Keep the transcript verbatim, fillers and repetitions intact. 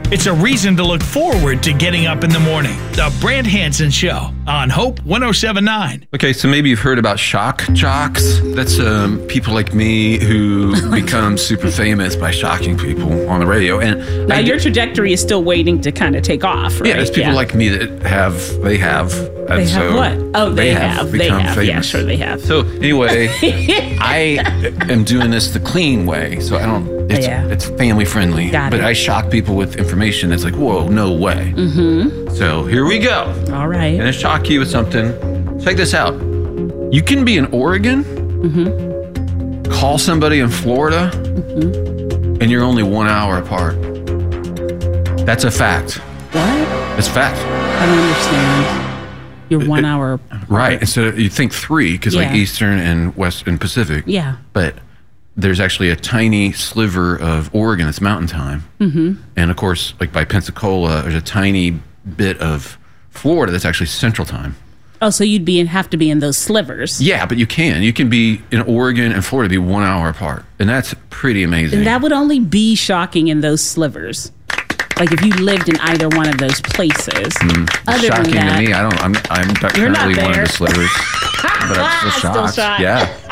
It's a reason to look forward to getting up in the morning. The Brant Hansen Show on Hope one oh seven point nine. Okay, so maybe you've heard about shock jocks. That's um, people like me who become super famous by shocking people on the radio. And now I your d- trajectory is still waiting to kind of take off, right? Yeah, there's people like me that have, they have. And They have so what? Oh, they, they have. have They become have. famous. Yeah, sure they have. So anyway, I am doing this the clean way. So I don't, it's, Yeah. it's family friendly. Got but it. I shock people with information that's like, whoa, no way. Mm-hmm. So here we go. All right. And I shock you with something. Check this out. You can be in Oregon, Mm-hmm. call somebody in Florida, Mm-hmm. and you're only one hour apart. That's a fact. What? It's a fact. I don't understand. You're one hour. Right. And so you think three, because like Yeah. Eastern and West and Pacific. Yeah. But there's actually a tiny sliver of Oregon that's mountain time. Mm-hmm. And of course, like by Pensacola, there's a tiny bit of Florida that's actually central time. Oh, so you'd be in, have to be in those slivers. Yeah, but you can. You can be in Oregon and Florida be one hour apart. And that's pretty amazing. And that would only be shocking in those slivers. Like if you lived in either one of those places. Mm, Other shocking than that, to me. I don't, I'm, I'm You're not currently one of there. the slivers. But I'm still Still shocked. shocked. Yeah.